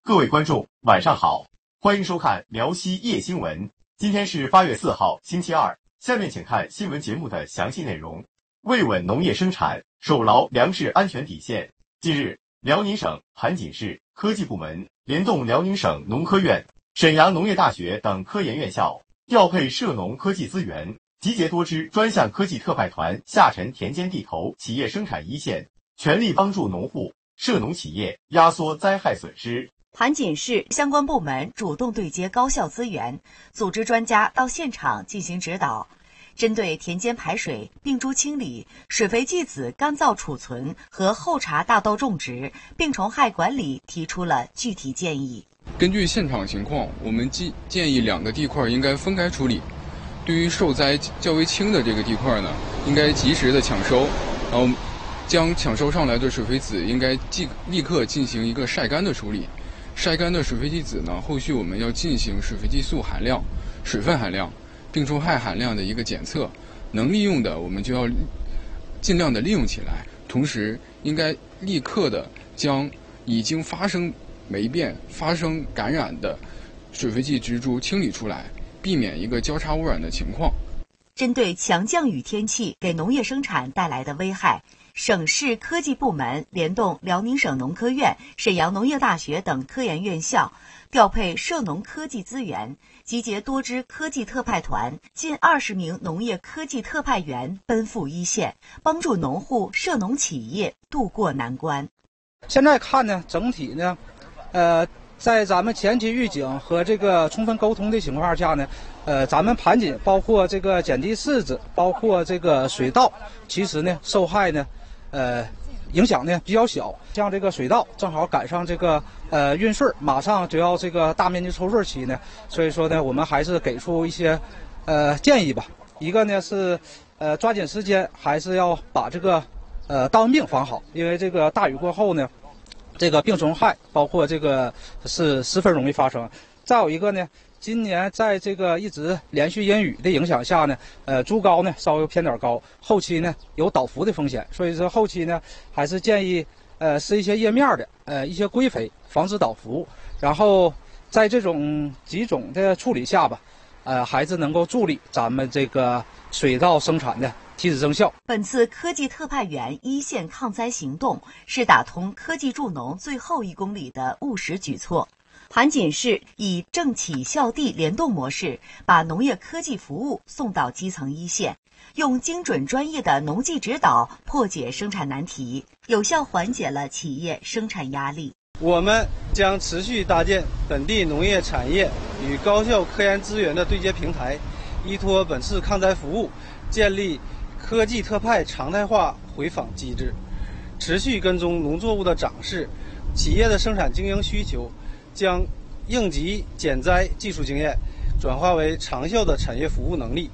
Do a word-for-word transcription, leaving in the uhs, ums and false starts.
各位观众，晚上好，欢迎收看辽西夜新闻。今天是八月四号，星期二。下面请看新闻节目的详细内容。为稳农业生产，守牢粮食安全底线，近日，辽宁省盘锦市科技部门联动辽宁省农科院、沈阳农业大学等科研院校，调配涉农科技资源，集结多支专项科技特派团下沉田间地头企业生产一线，全力帮助农户、涉农企业压缩灾害损失。 盘锦市相关部门主动对接高校资源，组织专家到现场进行指导，针对田间排水、病株清理、水肥剂子干燥储存和后茬大豆种植、病虫害管理提出了具体建议。 根据现场情况，我们建建议两个地块应该分开处理。对于受灾较为轻的这个地块呢，应该及时的抢收，然后将抢收上来的水肥子应该即立刻进行一个晒干的处理。晒干的水肥剂子呢，后续我们要进行水肥剂素含量、水分含量、病虫害含量的一个检测，能利用的我们就要尽量的利用起来，同时应该立刻的将已经发生霉变、发生感染的水肥剂植株清理出来，避免一个交叉污染的情况。 针对强降雨天气给农业生产带来的危害，省市科技部门联动辽宁省农科院、沈阳农业大学等科研院校，调配涉农科技资源，集结多支科技特派团，近二十名农业科技特派员奔赴一线，帮助农户、涉农企业渡过难关。 现在看呢，整体呢，呃，在咱们前期预警和这个充分沟通的情况下呢，呃，咱们盘锦包括这个碱地柿子，包括这个水稻，其实呢受害呢，呃，影响呢比较小。像这个水稻正好赶上这个呃运穗，马上就要这个大面积抽穗期呢，所以说呢，我们还是给出一些呃建议吧。一个呢是呃抓紧时间，还是要把这个呃稻瘟病防好，因为这个大雨过后呢，这个病虫害包括这个是十分容易发生。再有一个呢，今年在这个一直连续阴雨的影响下呢，呃，株高呢稍微偏点高，后期呢有倒伏的风险，所以说后期呢还是建议呃施一些叶面的呃一些归肥，防止倒伏。然后在这种几种的处理下吧，呃，还是能够助力咱们这个水稻生产的提质增效。 本次科技特派员一线抗灾行动是打通科技助农最后一公里的务实举措。盘锦市以政企校地联动模式，把农业科技服务送到基层一线，用精准专业的农技指导破解生产难题，有效缓解了企业生产压力。 我们将持续搭建本地农业产业与高校科研资源的对接平台，依托本次抗灾服务，建立科技特派常态化回访机制，持续跟踪农作物的长势、企业的生产经营需求，将应急减灾技术经验转化为长效的产业服务能力。